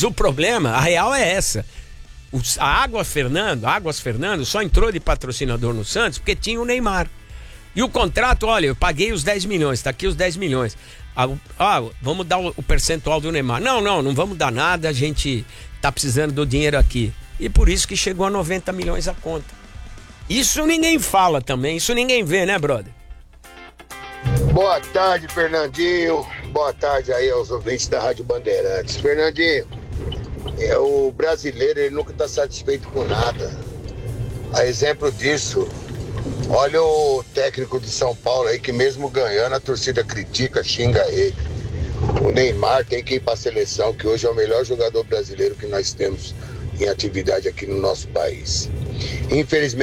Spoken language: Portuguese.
Mas o problema, a real é essa. A Águas Fernando só entrou de patrocinador no Santos porque tinha o Neymar. E o contrato, olha, eu paguei os 10 milhões, tá aqui os 10 milhões. Vamos dar o percentual do Neymar. Não vamos dar nada, a gente tá precisando do dinheiro aqui. E por isso que chegou a 90 milhões a conta. Isso ninguém fala também, isso ninguém vê, né, brother? Boa tarde, Fernandinho. Boa tarde aí aos ouvintes da Rádio Bandeirantes. Fernandinho, o brasileiro ele nunca está satisfeito com nada. A exemplo disso, olha o técnico de São Paulo aí que mesmo ganhando a torcida critica, xinga ele. O Neymar tem que ir para a seleção, que hoje é o melhor jogador brasileiro que nós temos em atividade aqui no nosso país. Infelizmente